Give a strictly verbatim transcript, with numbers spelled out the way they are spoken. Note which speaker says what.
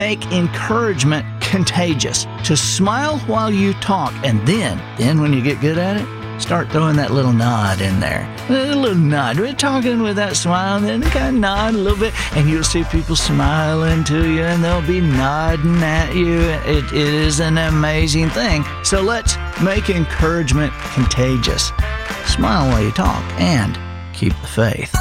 Speaker 1: make encouragement contagious. To smile while you talk, and then, then when you get good at it, start throwing that little nod in there. A little nod. We're talking with that smile, and then kind of nod a little bit, and you'll see people smiling to you, and they'll be nodding at you. It, it is an amazing thing. So let's make encouragement contagious. Smile while you talk, and keep the faith.